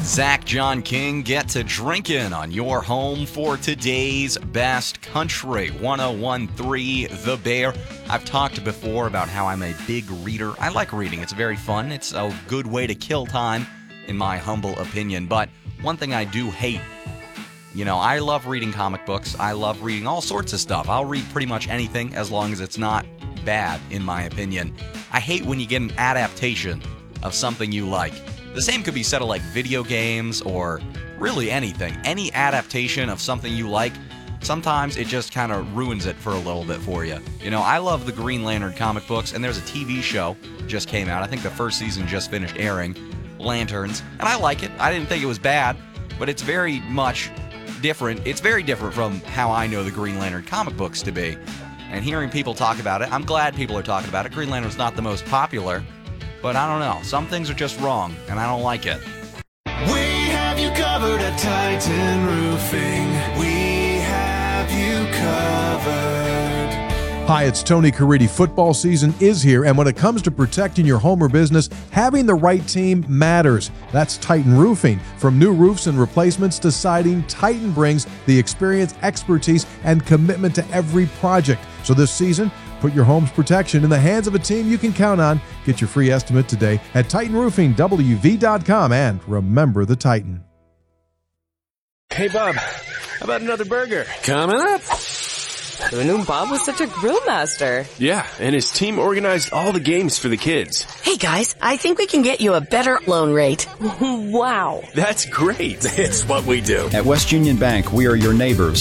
Zach John King get to drinking on your home for today's best country. 101.3 The Bear. I've talked before about how I'm a big reader. I like reading. It's very fun. It's a good way to kill time, in my humble opinion. But one thing I do hate, I love reading comic books. I love reading all sorts of stuff. I'll read pretty much anything as long as it's not bad, in my opinion. I hate when you get an adaptation of something you like. The same could be said of like video games or really anything. Any adaptation of something you like, sometimes it just kind of ruins it for a little bit for you. I love the Green Lantern comic books, and there's a TV show just came out. I think the first season just finished airing, Lanterns, and I like it. I didn't think it was bad, but it's very much different. It's very different from how I know the Green Lantern comic books to be. And hearing people talk about it, I'm glad people are talking about it. Green Lantern's not the most popular, but I don't know. Some things are just wrong, and I don't like it. We have you covered at Titan Roofing. We have you covered. Hi, it's Tony Caridi. Football season is here, and when it comes to protecting your home or business, having the right team matters. That's Titan Roofing. From new roofs and replacements to siding, Titan brings the experience, expertise, and commitment to every project. So this season, put your home's protection in the hands of a team you can count on. Get your free estimate today at TitanRoofingWV.com, and remember the Titan. Hey, Bob, how about another burger? Coming up. Who knew Bob was such a grill master? Yeah, and his team organized all the games for the kids. Hey guys, I think we can get you a better loan rate. Wow. That's great. It's what we do. At West Union Bank, we are your neighbors.